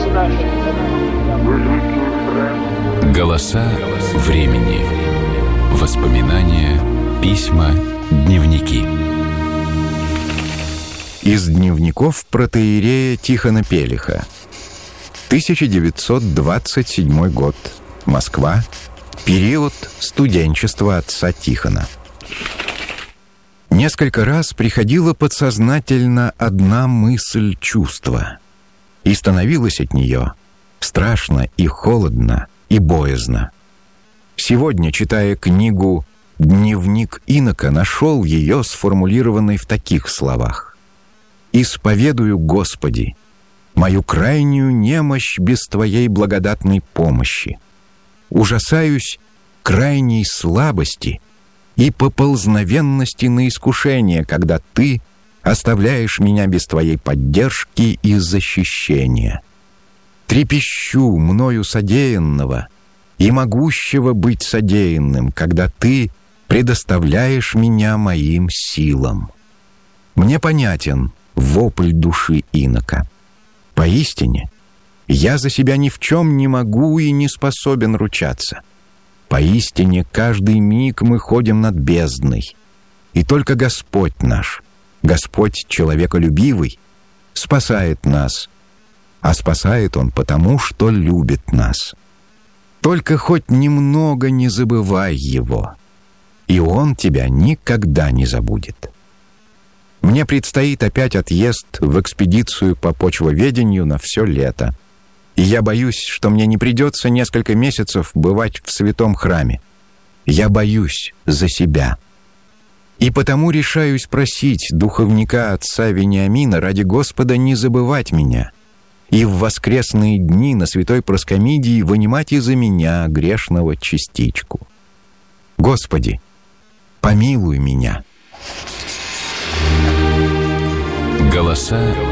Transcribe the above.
Голоса времени. Воспоминания, письма, дневники. Из дневников протоиерея Тихона Пелиха. 1927 год. Москва. Период студенчества отца Тихона. Несколько раз приходила подсознательно одна мысль чувства, и становилось от нее страшно и холодно и боязно. Сегодня, читая книгу «Дневник инока», нашел ее сформулированной в таких словах: «Исповедую, Господи, мою крайнюю немощь без Твоей благодатной помощи. Ужасаюсь крайней слабости и поползновенности на искушение, когда Ты оставляешь меня без Твоей поддержки и защищения. Трепещу мною содеянного и могущего быть содеянным, когда Ты предоставляешь меня моим силам». Мне понятен вопль души инока. Поистине, я за себя ни в чем не могу и не способен ручаться. Поистине, каждый миг мы ходим над бездной, и только Господь наш, Господь человеколюбивый, спасает нас, а спасает Он потому, что любит нас. Только хоть немного не забывай Его, и Он тебя никогда не забудет. Мне предстоит опять отъезд в экспедицию по почвоведению на все лето, и я боюсь, что мне не придется несколько месяцев бывать в святом храме. Я боюсь за себя. И потому решаюсь просить духовника отца Вениамина ради Господа не забывать меня и в воскресные дни на святой Проскомидии вынимать из-за меня грешного частичку. Господи, помилуй меня. Голоса